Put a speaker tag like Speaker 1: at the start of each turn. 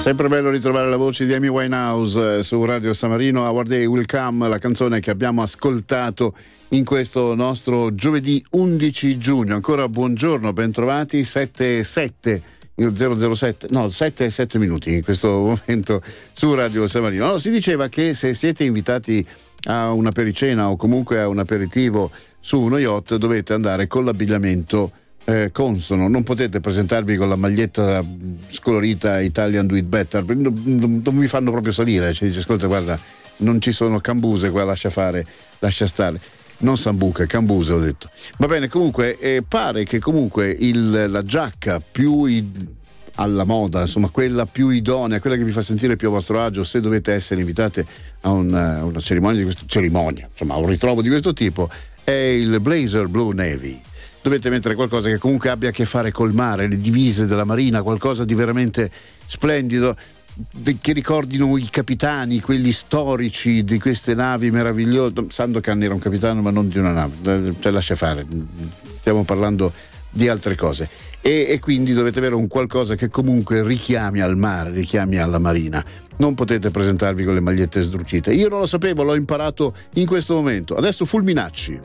Speaker 1: Sempre bello ritrovare la voce di Amy Winehouse su Radio San Marino. Our Day Will Come, la canzone che abbiamo ascoltato in questo nostro giovedì 11 giugno. Ancora buongiorno, bentrovati. 7:07 e 7 minuti in questo momento su Radio San Marino. Allora, si diceva che se siete invitati a una pericena o comunque a un aperitivo su uno yacht dovete andare con l'abbigliamento consono, non potete presentarvi con la maglietta scolorita Italian Do It Better, non mi fanno proprio salire. Ci dice: ascolta, guarda, non ci sono cambuse qua, lascia stare, non sambuca, cambuse ho detto. Va bene, comunque pare che comunque la giacca più alla moda, insomma quella più idonea, quella che vi fa sentire più a vostro agio se dovete essere invitate a una cerimonia, insomma a un ritrovo di questo tipo, è il blazer Blue Navy. Dovete mettere qualcosa che comunque abbia a che fare col mare, le divise della marina, qualcosa di veramente splendido, che ricordino i capitani, quelli storici di queste navi meravigliose. Sandokan era un capitano, ma non di una nave, cioè lascia fare, stiamo parlando di altre cose. E quindi dovete avere un qualcosa che comunque richiami al mare, richiami alla marina. Non potete presentarvi con le magliette sdrucite. Io non lo sapevo, l'ho imparato in questo momento. Adesso Fulminacci.